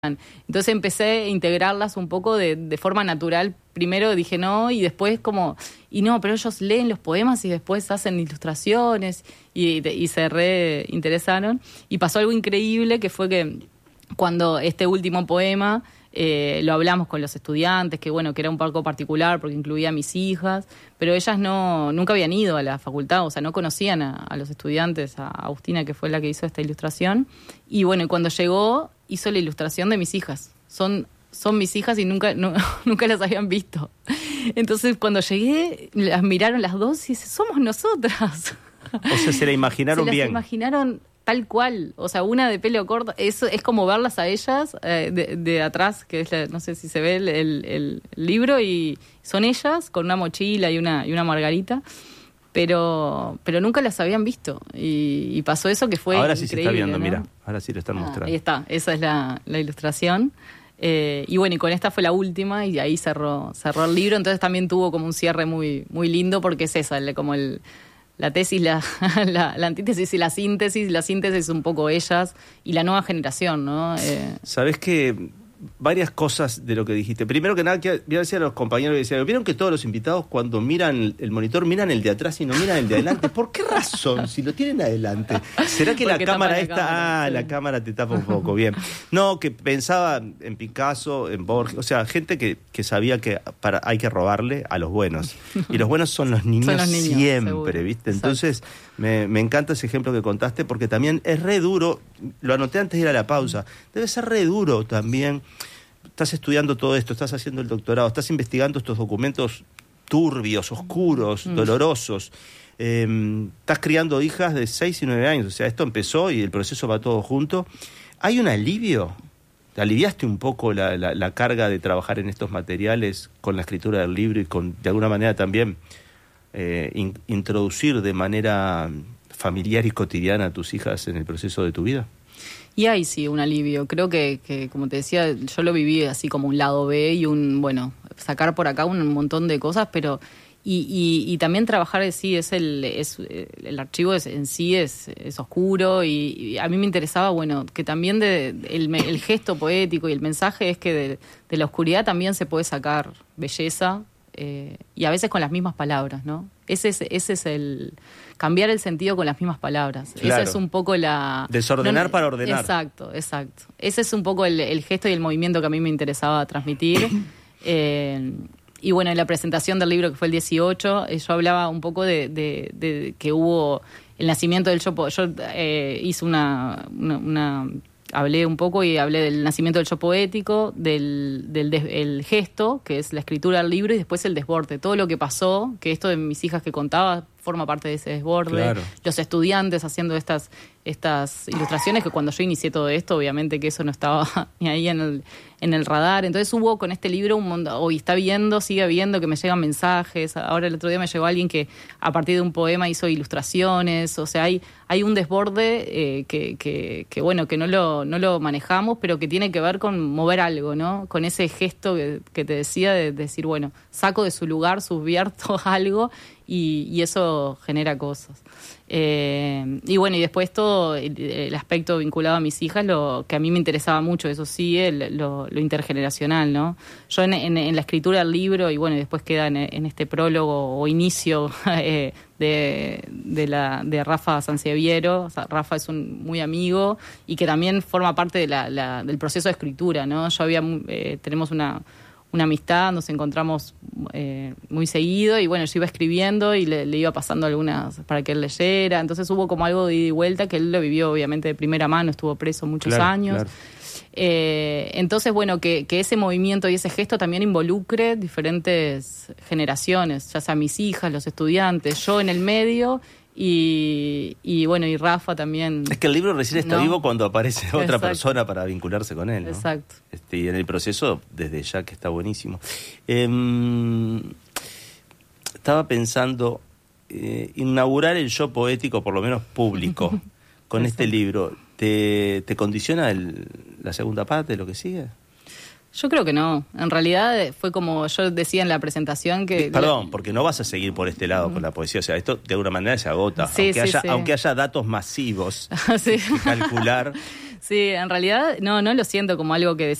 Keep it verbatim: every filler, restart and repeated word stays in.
Entonces empecé a integrarlas un poco de, de forma natural. Primero dije no, y después como, y no, pero ellos leen los poemas y después hacen ilustraciones, y, y se re interesaron. Y pasó algo increíble, que fue que cuando este último poema eh, lo hablamos con los estudiantes, que bueno, que era un poco particular porque incluía a mis hijas, pero ellas no nunca habían ido a la facultad, o sea, no conocían a, a los estudiantes, a Agustina, que fue la que hizo esta ilustración. Y bueno, cuando llegó, hizo la ilustración de mis hijas. Son, son mis hijas y nunca, no, nunca las habían visto. Entonces, cuando llegué, las miraron las dos y dicen, somos nosotras. O sea, se la imaginaron se bien. Se las imaginaron tal cual. O sea, una de pelo corto. Es, es como verlas a ellas eh, de, de atrás, que es la, no sé si se ve el, el, el libro, y son ellas con una mochila y una, y una margarita. Pero pero nunca las habían visto, y, y pasó eso que fue ahora increíble. Sí se está viendo, ¿no? mira, ahora sí lo están ah, mostrando. Ahí está, esa es la, la ilustración. Eh, y bueno, y con esta fue la última, y ahí cerró cerró el libro. Entonces también tuvo como un cierre muy muy lindo, porque es esa, el, como el la tesis, la, la, la antítesis y la síntesis. La síntesis es un poco ellas y la nueva generación, ¿no? Eh, ¿Sabés qué? Varias cosas de lo que dijiste. Primero que nada, voy a decir a los compañeros que decían, ¿vieron que todos los invitados cuando miran el monitor miran el de atrás y no miran el de adelante? ¿Por qué razón? Si lo tienen adelante. ¿Será que Porque la cámara la esta, cámara, ah, sí. la cámara te tapa un poco? Bien. No, que pensaba en Picasso, en Borges, o sea, gente que, que sabía que para, hay que robarle a los buenos. Y los buenos son los niños, son los niños siempre, seguro. ¿viste? Exacto. Entonces, me, me encanta ese ejemplo que contaste, porque también es re duro, lo anoté antes de ir a la pausa, debe ser re duro también. Estás estudiando todo esto, estás haciendo el doctorado, estás investigando estos documentos turbios, oscuros, mm. dolorosos. Eh, estás criando hijas de seis y nueve años, o sea, esto empezó y el proceso va todo junto. ¿Hay un alivio? ¿Te aliviaste un poco la, la, la carga de trabajar en estos materiales con la escritura del libro y con, de alguna manera, también eh, in, introducir de manera familiar y cotidiana a tus hijas en el proceso de tu vida? Y ahí sí, un alivio. Creo que, que, como te decía, yo lo viví así como un lado B y un, bueno, sacar por acá un montón de cosas, pero y, y, y también trabajar sí es el es el archivo es, en sí es, es oscuro, y, y a mí me interesaba, bueno, que también de, el, el gesto poético y el mensaje es que de, de la oscuridad también se puede sacar belleza, eh, y a veces con las mismas palabras, ¿no? Ese es, ese es el... cambiar el sentido con las mismas palabras. Claro. Esa es un poco la... Desordenar no, para ordenar. Exacto, exacto. Ese es un poco el, el gesto y el movimiento que a mí me interesaba transmitir. eh, y bueno, en la presentación del libro, que fue el dieciocho, eh, yo hablaba un poco de, de, de que hubo el nacimiento del yo... Yo eh, hice una... una, una hablé un poco y hablé del nacimiento del yo poético, del, del des, el gesto, que es la escritura del libro, y después el desborde. Todo lo que pasó, que esto de mis hijas que contaba forma parte de ese desborde. Claro. Los estudiantes haciendo estas, estas ilustraciones, que cuando yo inicié todo esto, obviamente que eso no estaba ni ahí en el, en el radar. Entonces hubo con este libro un montón, hoy está viendo, sigue viendo que me llegan mensajes. Ahora el otro día me llegó alguien que a partir de un poema hizo ilustraciones. O sea, hay, hay un desborde eh, que, que, que, bueno, que no lo, no lo manejamos, pero que tiene que ver con mover algo, ¿no? Con ese gesto que, que te decía de, de decir, bueno, saco de su lugar, subvierto algo, y, y eso genera cosas. Eh, y bueno, y después todo el, el aspecto vinculado a mis hijas, lo que a mí me interesaba mucho, eso sí, el, lo, lo intergeneracional, ¿no? Yo en, en, en la escritura del libro, y bueno, y después queda en, en este prólogo o inicio eh, de, de, la, de Rafa Sansevierio. O sea, Rafa es un muy amigo y que también forma parte de la, la, del proceso de escritura, ¿no? Yo había, eh, tenemos una... una amistad, nos encontramos eh, muy seguido, y bueno, yo iba escribiendo y le, le iba pasando algunas para que él leyera. Entonces hubo como algo de ida y vuelta, que él lo vivió obviamente de primera mano, estuvo preso muchos claro, años. Claro. Eh, entonces, bueno, que, que ese movimiento y ese gesto también involucre diferentes generaciones, ya sea mis hijas, los estudiantes, yo en el medio. Y, y bueno, y Rafa también. Es que el libro recién está ¿no? vivo cuando aparece otra Exacto. persona para vincularse con él, ¿no? Exacto. Este, y en el proceso, desde ya que está buenísimo. Eh, estaba pensando eh, inaugurar el yo poético, por lo menos público, con este libro. ¿Te, te condiciona el, la segunda parte de lo que sigue? Yo creo que no. En realidad fue como yo decía en la presentación que... Perdón, porque no vas a seguir por este lado con la poesía. O sea, esto de alguna manera se agota. Sí, aunque, sí, haya, sí. aunque haya datos masivos sí. que calcular, Sí, en realidad no, no lo siento como algo que